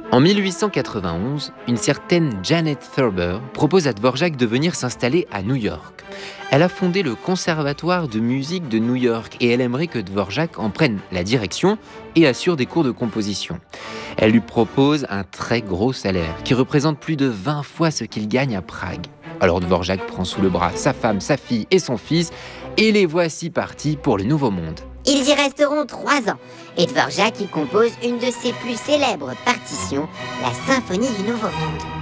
En 1891, une certaine Janet Thurber propose à Dvorak de venir s'installer à New York. Elle a fondé le Conservatoire de musique de New York et elle aimerait que Dvorak en prenne la direction et assure des cours de composition. Elle lui propose un très gros salaire qui représente plus de 20 fois ce qu'il gagne à Prague. Alors Dvorak prend sous le bras sa femme, sa fille et son fils et les voici partis pour le Nouveau Monde. Ils y resteront 3 ans et Dvorak y compose une de ses plus célèbres partitions, la Symphonie du Nouveau Monde.